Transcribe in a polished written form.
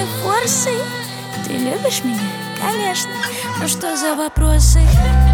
все форсы. Ты любишь меня? Конечно. Ну что за вопросы?